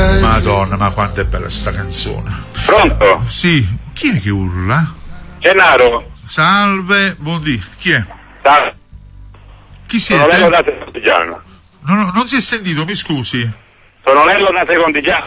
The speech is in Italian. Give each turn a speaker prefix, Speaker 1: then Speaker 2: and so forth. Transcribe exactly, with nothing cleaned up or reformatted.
Speaker 1: Madonna, ma quanto è bella sta canzone.
Speaker 2: Pronto?
Speaker 1: Sì, chi è che urla?
Speaker 2: Gennaro.
Speaker 1: Salve, buondì, chi è?
Speaker 2: Salve.
Speaker 1: Chi
Speaker 2: Sono
Speaker 1: siete?
Speaker 2: Nello da Secondigiano.
Speaker 1: Non, non si è sentito, mi scusi.
Speaker 2: Sono Nello da Secondigiano.